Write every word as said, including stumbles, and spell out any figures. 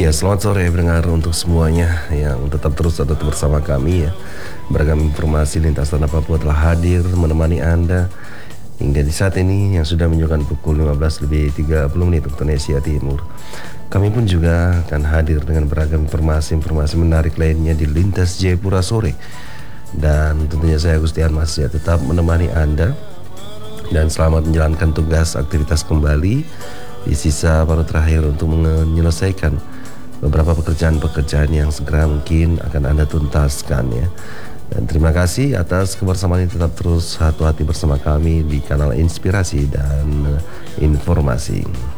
Ya, selamat sore pendengar untuk semuanya yang tetap terus tetap bersama kami ya. Beragam informasi lintas tanah Papua telah hadir menemani Anda hingga di saat ini yang sudah menunjukkan pukul lima belas lebih tiga puluh menit waktu Indonesia Timur. Kami pun juga akan hadir dengan beragam informasi-informasi menarik lainnya di Lintas Jayapura Sore. Dan tentunya saya Gustian masih tetap menemani Anda. Dan selamat menjalankan tugas aktivitas kembali di sisa paruh terakhir untuk menyelesaikan beberapa pekerjaan-pekerjaan yang segera mungkin akan Anda tuntaskan ya. Dan terima kasih atas kebersamaan ini, tetap terus satu hati bersama kami di kanal Inspirasi dan Informasi.